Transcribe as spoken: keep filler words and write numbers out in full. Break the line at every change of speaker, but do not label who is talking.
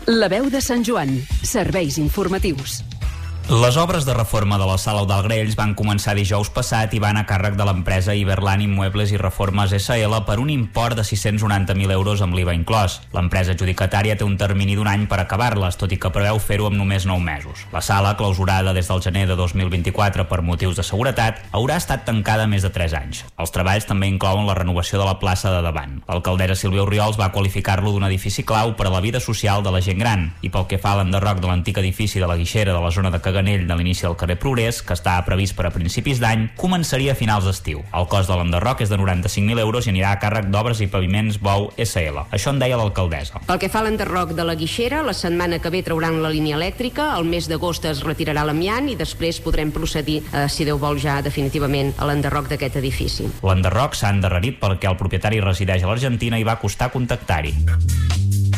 La veu de Sant Joan. Serveis informatius.
Les obres de reforma de la Sala Eudald van començar dijous passat i van a càrrec de l'empresa Iberlan Immuebles i Reformes essa ele per un import de sis-cents noranta mil euros amb l'I V A inclòs. L'empresa adjudicatària té un termini d'un any per acabar-les, tot i que preveu fer-ho amb només nou mesos. La sala, clausurada des del gener de dos mil vint-i-quatre per motius de seguretat, haurà estat tancada més de tres anys. Els treballs també inclouen la renovació de la plaça de davant. L'alcaldessa Sílvia Orriols va qualificar-lo d'un edifici clau per a la vida social de la gent gran, i pel que fa a l'enderroc de l'antic edifici de la Guixera de la zona de Caganell de l'inici del carrer Progrés, que estava previst per a principis d'any, començaria a finals d'estiu. El cost de l'enderroc és de noranta-cinc mil euros i anirà a càrrec d'Obres i Paviments Bou essa ele. Això en deia l'alcaldessa.
Pel que fa a l'enderroc de la Guixera, la setmana que ve trauran la línia elèctrica, el mes d'agost es retirarà l'amiant i després podrem procedir, eh, si Déu vol, ja definitivament a l'enderroc d'aquest edifici.
L'enderroc s'ha endarrerit perquè el propietari resideix a l'Argentina i va costar contactar-hi.